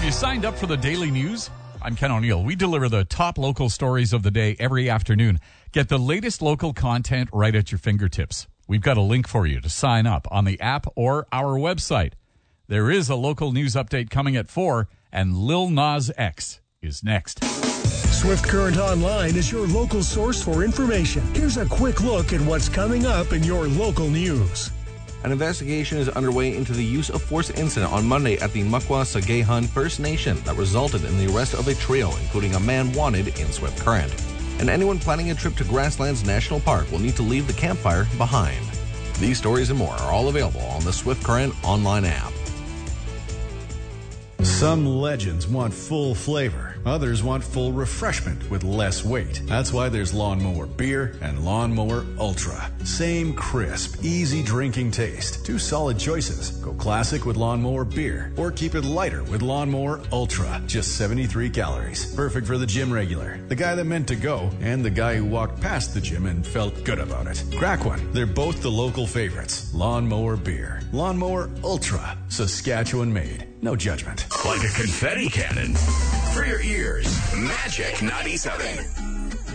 Have you signed up for the daily news? I'm Ken O'Neill. We deliver the top local stories of the day every afternoon. Get the latest local content right at your fingertips. We've got a link for you to sign up on the app or our website. There is a local news update coming at 4, and Lil Nas X is next. Swift Current Online is your local source for information. Here's a quick look at what's coming up in your local news. An investigation is underway into the use of force incident on Monday at the Muckwa Sagehun First Nation that resulted in the arrest of a trio, including a man wanted in Swift Current. And anyone planning a trip to Grasslands National Park will need to leave the campfire behind. These stories and more are all available on the Swift Current online app. Some legends want full flavor. Others want full refreshment with less weight. That's why there's Lawnmower Beer and Lawnmower Ultra. Same crisp, easy drinking taste. Two solid choices. Go classic with Lawnmower Beer or keep it lighter with Lawnmower Ultra. Just 73 calories. Perfect for the gym regular, the guy that meant to go, and the guy who walked past the gym and felt good about it. Crack one. They're both the local favorites. Lawnmower Beer. Lawnmower Ultra. Saskatchewan made. No judgment. Like a confetti cannon. For your ears, Magic 97.